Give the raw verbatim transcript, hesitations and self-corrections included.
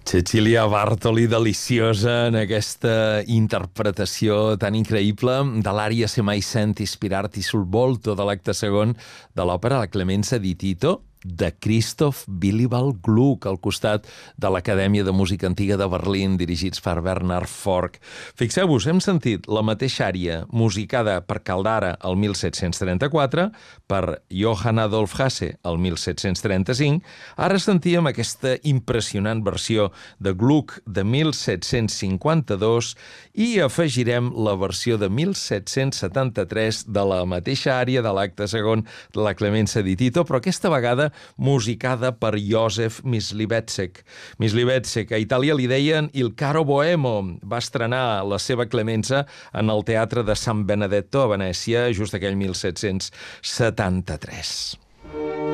Cecilia Bartoli, deliciosa en aquesta interpretació tan increïble de l'ària Se mai senti ispirarti sul volto de l'acte segon de l'òpera La Clemenza di Tito, de Christoph Willibald Gluck, al costat de l'Acadèmia de Música Antiga de Berlín, dirigits per Bernhard Fork. Fixeu-vos, hem sentit la mateixa ària musicada per Caldara el mil set-cents trenta-quatre, per Johann Adolf Hasse el mil set-cents trenta-cinc, ara sentíem aquesta impressionant versió de Gluck de mil set-cents cinquanta-dos i afegirem la versió de mil set-cents setanta-tres de la mateixa ària de l'acte segon de la Clemenza di Tito, però aquesta vegada musicada per Józef Myslivetsek. Myslivetsek, a Itàlia li deien Il caro boemo. Va estrenar la seva Clemenza en el Teatre de San Benedetto a Venècia just aquell mil set-cents setanta-tres.